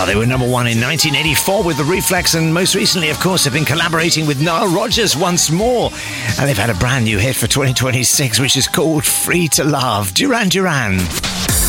They were number one in 1984 with The Reflex, and most recently, of course, have been collaborating with Nile Rodgers once more. And they've had a brand new hit for 2026, which is called Free to Love. Duran Duran.